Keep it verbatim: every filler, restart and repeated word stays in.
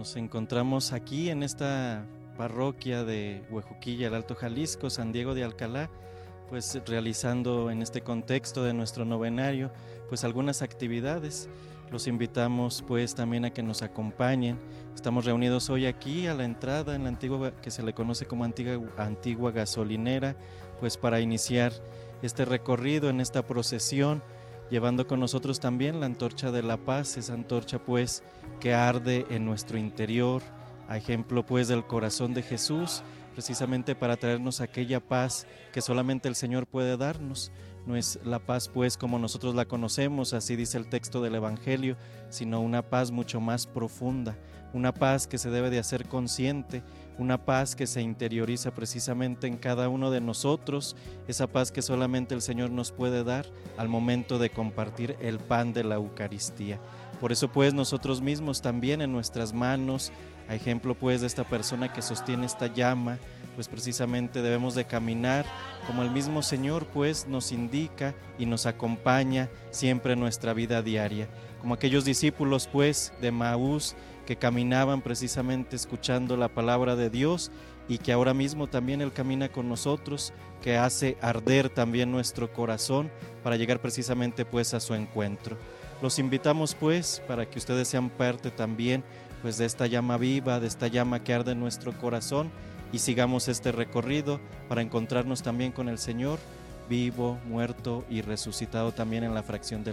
Nos encontramos aquí en esta parroquia de Huejuquilla, el Alto Jalisco, San Diego de Alcalá, pues realizando en este contexto de nuestro novenario, pues algunas actividades. Los invitamos pues también a que nos acompañen. Estamos reunidos hoy aquí a la entrada en la antigua, que se le conoce como antigua, antigua gasolinera, pues para iniciar este recorrido en esta procesión, llevando con nosotros también la antorcha de la paz, esa antorcha pues que arde en nuestro interior, a ejemplo pues del corazón de Jesús, precisamente para traernos aquella paz que solamente el Señor puede darnos. No es la paz pues como nosotros la conocemos, así dice el texto del Evangelio, sino una paz mucho más profunda, una paz que se debe de hacer consciente, una paz que se interioriza precisamente en cada uno de nosotros, esa paz que solamente el Señor nos puede dar al momento de compartir el pan de la Eucaristía. Por eso pues nosotros mismos también en nuestras manos, a ejemplo pues de esta persona que sostiene esta llama, pues precisamente debemos de caminar como el mismo Señor pues nos indica y nos acompaña siempre en nuestra vida diaria, como aquellos discípulos pues de Maús que caminaban precisamente escuchando la palabra de Dios y que ahora mismo también Él camina con nosotros, que hace arder también nuestro corazón para llegar precisamente pues a su encuentro. Los invitamos pues para que ustedes sean parte también pues de esta llama viva, de esta llama que arde en nuestro corazón, y sigamos este recorrido para encontrarnos también con el Señor vivo, muerto y resucitado también en la fracción del